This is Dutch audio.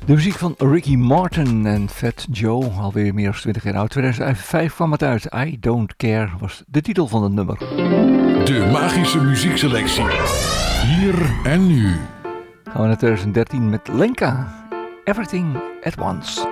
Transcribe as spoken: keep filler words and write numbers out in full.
De muziek van Ricky Martin en Fat Joe, alweer meer dan twintig jaar oud. tweeduizend vijf kwam het uit. I Don't Care was de titel van het nummer. De magische muziekselectie. Hier en nu. Gaan we naar twintig dertien met Lenka. Everything at Once.